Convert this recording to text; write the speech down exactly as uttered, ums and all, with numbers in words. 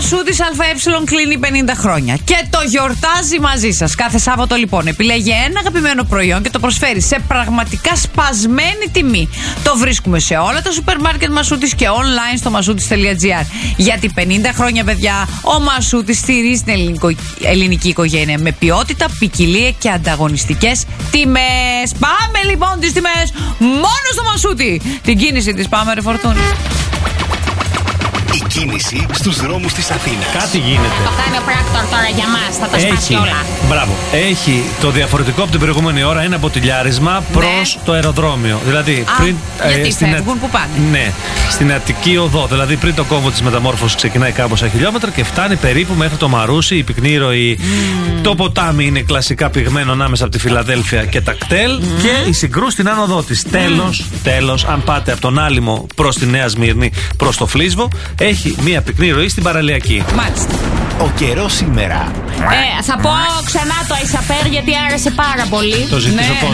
Μασούτης ΑΕ κλείνει πενήντα χρόνια και το γιορτάζει μαζί σας. Κάθε Σάββατο λοιπόν επιλέγει ένα αγαπημένο προϊόν και το προσφέρει σε πραγματικά σπασμένη τιμή. Το βρίσκουμε σε όλα τα σούπερ μάρκετ Μασούτης και online στο μασούτης τελεία τζι άρ. Γιατί πενήντα χρόνια, παιδιά, ο Μασούτης στηρίζει την ελληνικο... ελληνική οικογένεια με ποιότητα, ποικιλία και ανταγωνιστικές τιμές. Πάμε λοιπόν τις τιμές μόνο στο Μασούτη. Την κίνηση της πάμε, ρε Φορτούνη. Η κίνηση στους δρόμους της Αθήνας. Κάτι γίνεται. Το κάνει ο πράκτορ τώρα για μας, θα τα σπάσει όλα. Μπράβο. Έχει το διαφορετικό από την προηγούμενη ώρα, ένα ποτηλιάρισμα προς ναι. το αεροδρόμιο. Δηλαδή Α, πριν. Γιατί ε, στην φεύγουν, που πάνε. Ναι, στην Αττική Οδό. Δηλαδή πριν το κόμβο της μεταμόρφωσης ξεκινάει κάπως ένα χιλιόμετρο και φτάνει περίπου μέχρι το Μαρούσι, η πυκνή ροή. Mm. Το ποτάμι είναι κλασικά πυγμένο ανάμεσα από τη Φιλαδέλφια και τα κτέλ. Mm. Και η Συγκρού στην άνοδό της. Mm. Τέλος, τέλος, αν πάτε από τον Άλυμο προς τη Νέα Σμύρνη προς το Φλίσβο, έχει μία πυκνή ροή στην παραλιακή. Μάλιστα. Ο καιρός σήμερα. Ε, θα πω ξανά το Αϊσαπέρ γιατί άρεσε πάρα πολύ. Το ζητήσω ναι.